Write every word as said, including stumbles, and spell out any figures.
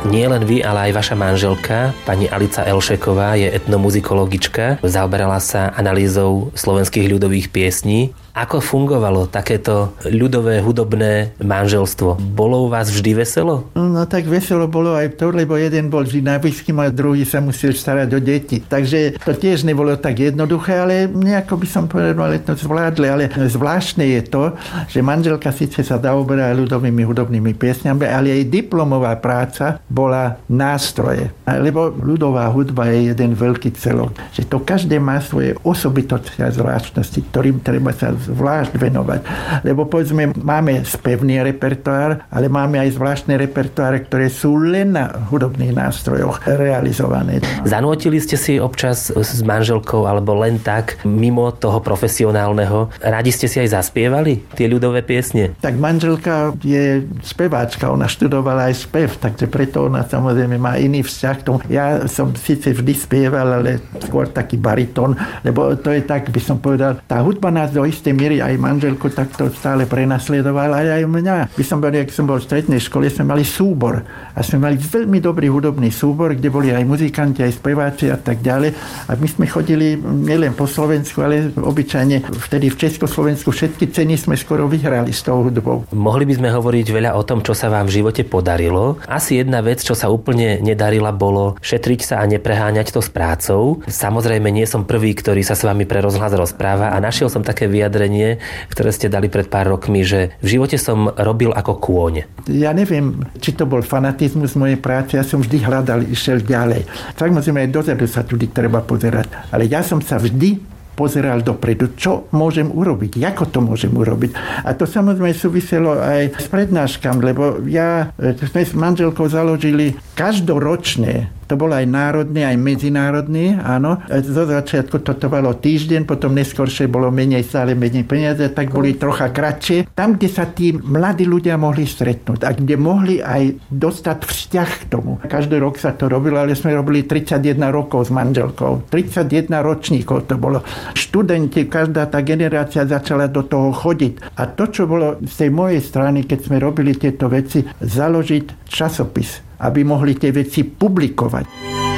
Nie len vy, ale aj vaša manželka, pani Alica Elšeková, je etnomuzikologička. Zaoberala sa analýzou slovenských ľudových piesní. Ako fungovalo takéto ľudové hudobné manželstvo? Bolo u vás vždy veselo? No tak veselo bolo aj to, lebo jeden bol vždy na blízkym a druhý sa musel starať o deti. Takže to tiež nebolo tak jednoduché, ale nejako by som povedal, ale to zvládli. Ale zvláštne je to, že manželka síce sa zaoberá ľudovými hudobnými piesňami, ale jej diplomová práca bola nástroje. Lebo ľudová hudba je jeden veľký celok. Že to každé má svoje osobitosti a zvláštnosti, ktorým treba sa zvlášť venovať. Lebo povedzme, máme spevný repertoár, ale máme aj zvláštne repertoáre, ktoré sú len na hudobných nástrojoch realizované. Zanútili ste si občas s manželkou alebo len tak mimo toho profesionálneho? Radi ste si aj zaspievali tie ľudové piesne? Tak manželka je speváčka, ona študovala aj spev, takže preto ona samozrejme má iný vzťah k tomu. Ja som síce vždy spieval, ale skôr taký baritón, lebo to je tak, by som povedal, tá hudba nás do istej miery aj manželku takto stále prenasledovala, aj aj mňa. By som povedal, keď som bol v strednej škole, sme mali súbor. A sme mali veľmi dobrý hudobný súbor, kde boli aj muzikanti, aj speváci a tak ďalej. A my sme chodili nielen po Slovensku, ale obyčajne vtedy v Československu všetky ceny sme skoro vyhrali s tou hudbou. Mohli by sme hovoriť veľa o tom, čo sa vám v živote podarilo. Asi jedna vec, čo sa úplne nedarila, bolo šetriť sa a nepreháňať to s prácou. Samozrejme, nie som prvý, ktorý sa s vami pre rozhlas rozpráva a našiel som také vyjadrenie, ktoré ste dali pred pár rokmi, že v živote som robil ako kôň. Ja neviem, či to bol fanatizmus mojej práce, ja som vždy hľadal, išiel ďalej. Samozrejme, aj dozadu sa tudy treba pozerať, ale ja som sa vždy pozeral dopredu, čo môžem urobiť, ako to môžem urobiť. A to samozrejme súviselo aj s prednáškami, lebo ja sme s manželkou založili každoročne, to bolo aj národný, aj medzinárodný, áno. Zo začiatku to trvalo týždeň, potom neskôršie bolo menej, stále menej peniaze, tak boli trocha kratšie. Tam, kde sa tí mladí ľudia mohli stretnúť a kde mohli aj dostať vzťah k tomu. Každý rok sa to robilo, ale sme robili tridsaťjeden rokov s manželkou. tridsaťjeden ročníkov to bolo. Študenti, každá tá generácia začala do toho chodiť. A to, čo bolo z tej mojej strany, keď sme robili tieto veci, založiť časopis, aby mohli tie veci publikovať.